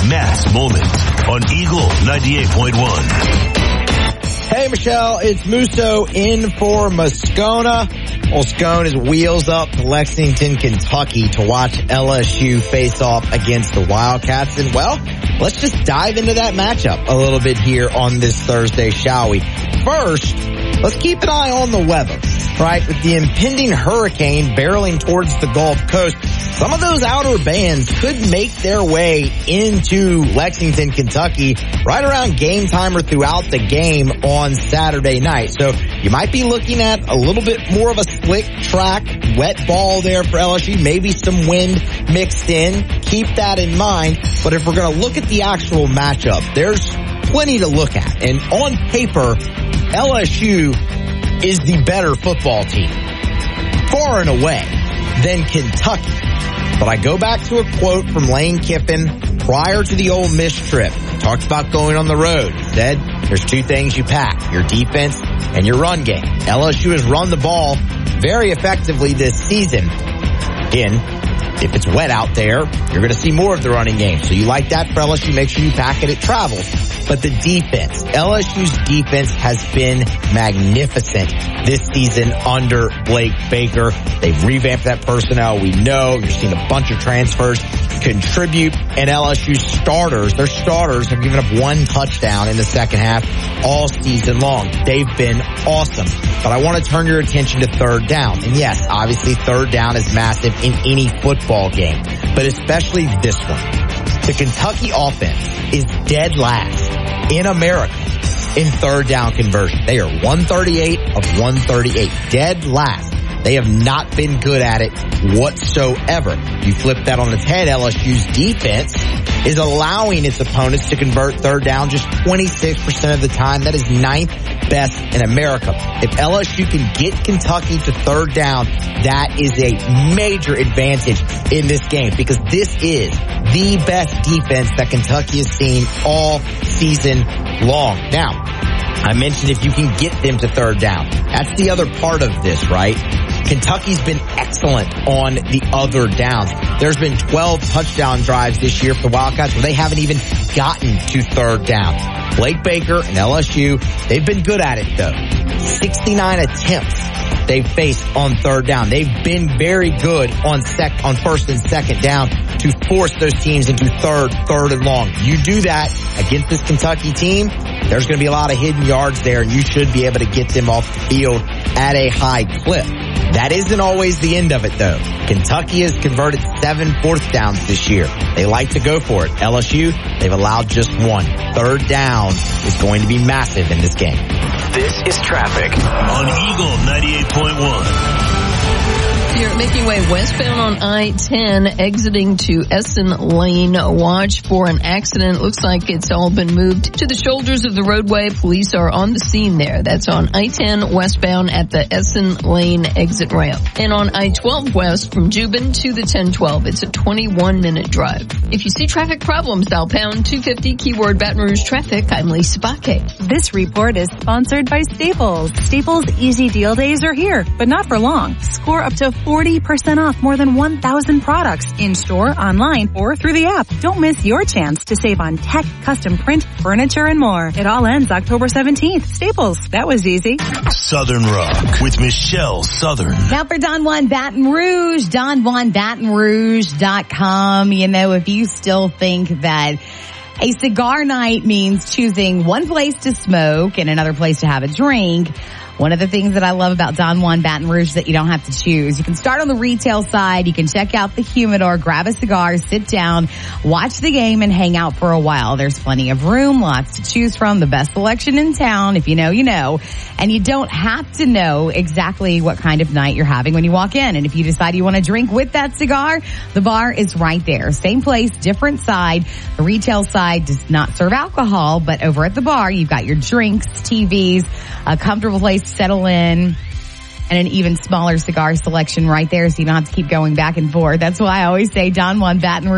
Matt's Moment on Eagle 98.1. Hey, Michelle, it's Musso in for Moscona. Moscona is wheels up to Lexington, Kentucky to watch LSU face off against the Wildcats. And, well, let's just dive into that matchup a little bit here on this Thursday, shall we? First, let's keep an eye on the weather, right? With the impending hurricane barreling towards the Gulf Coast, some of those outer bands could make their way into Lexington, Kentucky right around game time or throughout the game on Saturday night. So you might be looking at a little bit more of a slick track, wet ball there for LSU, maybe some wind mixed in. Keep that in mind. But if we're going to look at the actual matchup, there's plenty to look at. And on paper, LSU is the better football team, far and away, than Kentucky. But I go back to a quote from Lane Kiffin prior to the Ole Miss trip. Talked about going on the road. He said, there's two things you pack, your defense and your run game. LSU has run the ball very effectively this season. Again, if it's wet out there, you're going to see more of the running game. So you like that for LSU, make sure you pack it at travels. But the defense, LSU's defense has been magnificent this season under Blake Baker. They've revamped that personnel. We know you're seeing a bunch of transfers contribute, and LSU's starters, their starters have given up one touchdown in the second half all season long. They've been awesome. But I want to turn your attention to third down. And yes, obviously third down is massive in any football game, but especially this one. The Kentucky offense is dead last in America in third down conversion. They are 138 of 138, dead last. They have not been good at it whatsoever. You flip that on its head, LSU's defense is allowing its opponents to convert third down just 26% of the time. That is ninth best in America. If LSU can get Kentucky to third down, that is a major advantage in this game because this is the best defense that Kentucky has seen all season long. Now, I mentioned if you can get them to third down. That's the other part of this, right? Kentucky's been excellent on the other downs. There's been 12 touchdown drives this year for the Wildcats where they haven't even gotten to third down. Blake Baker and LSU, they've been good at it though. 69 attempts they've faced on third down. They've been very good on first and second down to force those teams into third and long. You do that against this Kentucky team, there's going to be a lot of hidden yards there, and you should be able to get them off the field at a high clip. That isn't always the end of it, though. Kentucky has converted 7 fourth downs this year. They like to go for it. LSU, they've allowed just one. Third down is going to be massive in this game. This is traffic on Eagle 98.1. You're making way westbound on I-10, exiting to Essen Lane. Watch for an accident. Looks like it's all been moved to the shoulders of the roadway. Police are on the scene there. That's on I-10 westbound at the Essen Lane exit ramp. And on I-12 west from Juban to the 1012, it's a 21-minute drive. If you see traffic problems, dial pound 250, keyword Baton Rouge traffic. I'm Lisa Baque. This report is sponsored by Staples. Staples Easy Deal Days are here, but not for long. Score up to 40% off more than 1,000 products in-store, online, or through the app. Don't miss your chance to save on tech, custom print, furniture, and more. It all ends October 17th. Staples. That was easy. Southern Rock with Michelle Southern. Now for Don Juan Baton Rouge, DonJuanBatonRouge.com. You know, if you still think that a cigar night means choosing one place to smoke and another place to have a drink, one of the things that I love about Don Juan Baton Rouge is that you don't have to choose. You can start on the retail side. You can check out the humidor, grab a cigar, sit down, watch the game, and hang out for a while. There's plenty of room, lots to choose from, the best selection in town. If you know, you know. And you don't have to know exactly what kind of night you're having when you walk in. And if you decide you want to drink with that cigar, the bar is right there. Same place, different side. The retail side does not serve alcohol, but over at the bar, you've got your drinks, TVs, a comfortable place to settle in, and an even smaller cigar selection right there, so you don't have to keep going back and forth. That's why I always say Don Juan Baton Rouge.